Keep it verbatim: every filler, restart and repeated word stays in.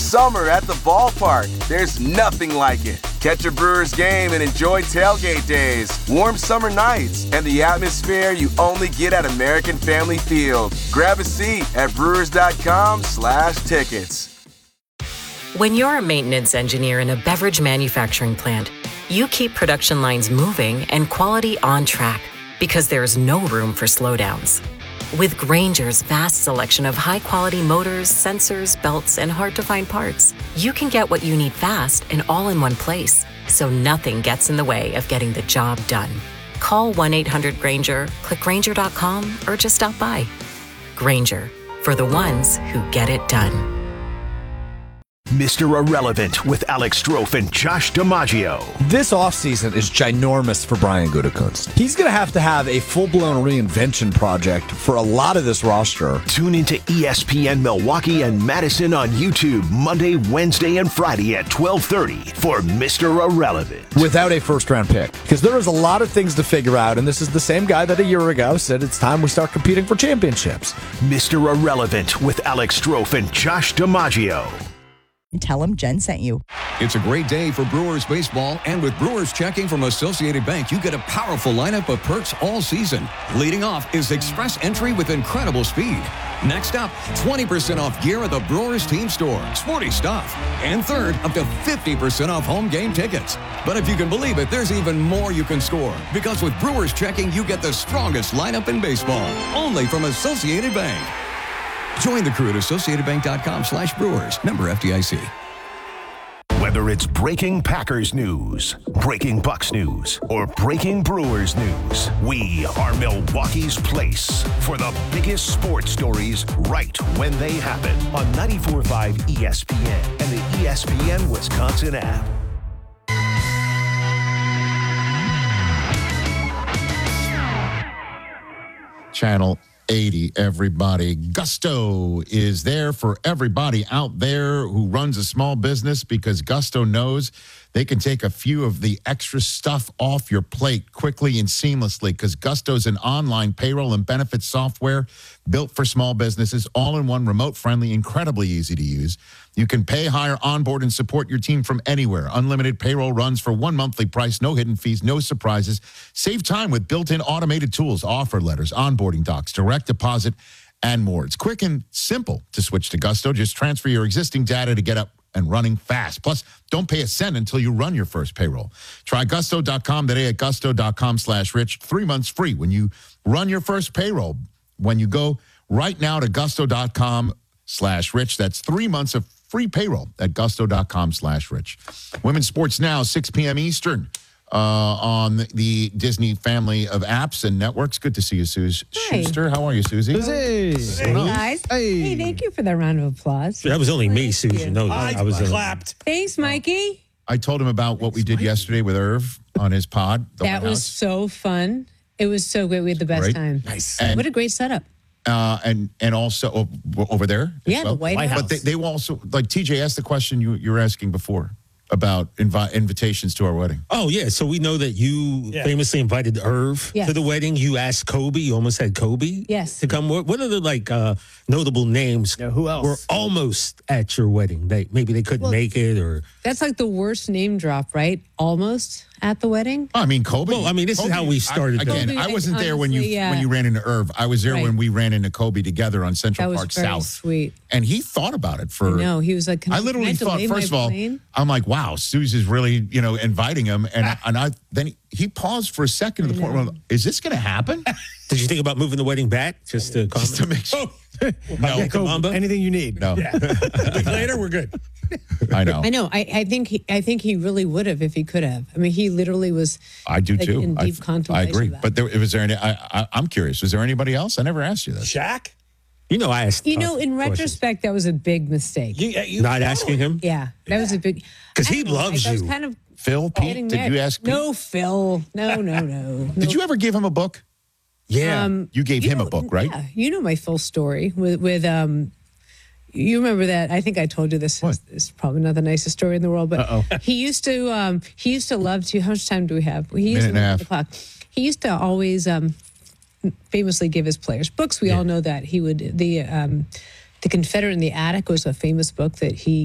summer at the ballpark. There's nothing like it. Catch a Brewers game and enjoy tailgate days, warm summer nights, and the atmosphere you only get at American Family Field. Grab a seat at brewers.com slash tickets. When you're a maintenance engineer in a beverage manufacturing plant, you keep production lines moving and quality on track because there's no room for slowdowns. With Grainger's vast selection of high-quality motors, sensors, belts, and hard-to-find parts, you can get what you need fast and all in one place, so nothing gets in the way of getting the job done. Call one eight hundred Grainger, click Grainger dot com, or just stop by. Grainger, for the ones who get it done. Mister Irrelevant with Alex Strofe and Josh DiMaggio. This offseason is ginormous for Brian Gutekunst. He's going to have to have a full-blown reinvention project for a lot of this roster. Tune into E S P N Milwaukee and Madison on YouTube Monday, Wednesday, and Friday at twelve thirty for Mister Irrelevant. Without a first-round pick. Because there is a lot of things to figure out, and this is the same guy that a year ago said it's time we start competing for championships. Mister Irrelevant with Alex Strofe and Josh DiMaggio. Tell them Jen sent you. It's a great day for Brewers baseball, and with Brewers checking from Associated Bank, you get a powerful lineup of perks all season. Leading off is Express Entry with incredible speed. Next up, twenty percent off gear at the Brewers team store. Sporty stuff. And third, up to fifty percent off home game tickets. But if you can believe it, there's even more you can score. Because with Brewers checking, you get the strongest lineup in baseball. Only from Associated Bank. Join the crew at associatedbank.com slash brewers. Member F D I C. Whether it's breaking Packers news, breaking Bucks news, or breaking Brewers news, we are Milwaukee's place for the biggest sports stories right when they happen on ninety-four point five E S P N and the E S P N Wisconsin app. Channel eighty, everybody. Gusto is there for everybody out there who runs a small business, because Gusto knows they can take a few of the extra stuff off your plate quickly and seamlessly, because Gusto is an online payroll and benefits software built for small businesses, all in one, remote friendly, incredibly easy to use. You can pay, hire, onboard, and support your team from anywhere. Unlimited payroll runs for one monthly price, no hidden fees, no surprises. Save time with built-in automated tools, offer letters, onboarding docs, direct deposit, and more. It's quick and simple to switch to Gusto. Just transfer your existing data to get up and running fast. Plus, don't pay a cent until you run your first payroll. Try gusto dot com today at gusto dot com slash rich. Three months free when you run your first payroll. When you go right now to gusto dot com slash rich, that's three months of free payroll at gusto dot com slash rich. Women's Sports Now, six p.m. Eastern uh, on the Disney family of apps and networks. Good to see you, Suze Hi. Schuster. How are you, Susie? Susie. Hey, guys. Hey. Hey, thank you for that round of applause. That was only me, Thank Susan. you. No, I, I was clapped. Thanks, Mikey. I told him about what we did yesterday with Irv on his pod. The That White was House. so fun. It was so great. We had the best Great. time. Nice. And- What a great setup. Uh, and and also oh, over there. as Yeah, the well. White White House. But they, they will also, like T J asked the question you you were asking before about invi- invitations to our wedding. Oh, yeah. So we know that you Yeah. famously invited Irv Yes. to the wedding. You asked Kobe. You almost had Kobe Yes. to come. What, what are the, like, uh, notable names Yeah, who else? were almost at your wedding? They Maybe they couldn't Well- make it or... That's like the worst name drop, right? Almost at the wedding. I mean, Kobe. Well, I mean, this is Kobe, how we started I, again, Kobe, I wasn't there when you honestly, yeah. when you ran into Irv. I was there Right. when we ran into Kobe together on Central That was Park very South. sweet. And he thought about it for. No, he was like, can I I, literally can I thought, delay first of my all, plane? I'm like, wow, Susie's really, you know, inviting him, and I, and I then he, he paused for a second to the point where, is this going to happen? Did you think about moving the wedding back just to Just to make sure. Oh, No. yeah, Mamba? Anything you need. No, A week later, we're good. I know. I know. I, I think he, I think he really would have if he could have. I mean, he literally was. I do like, too. in I, deep I contemplation agree. of that. But there, was there any? I, I, I'm curious. Was there anybody else? I never asked you that. Shaq? You know, I asked. You tough know, in questions. retrospect, that was a big mistake. You, you, Not asking him? Yeah, that was a big. 'Cause I he don't know, loves I was you. kind of Phil, Pete, getting did mad. you ask? Pete? No, Phil. No, no, no. Did you ever give him a book? Yeah. Um, You gave him know, a book, right? Yeah, you know my full story with with um. You remember that? I think I told you this. What? It's probably not the nicest story in the world, but Uh-oh. he used to. Um, he used to love to. How much time do we have? He used Minute and a to look at half. the clock. He used to always um, famously give his players books. We all know that he would. The um, the Confederate in the Attic was a famous book that he